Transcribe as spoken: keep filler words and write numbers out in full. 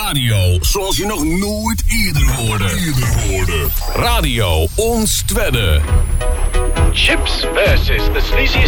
radio zoals je nog nooit eerder hoorde. Eerder hoorde. Radio Ons Twedde. Chips versus the sleaziest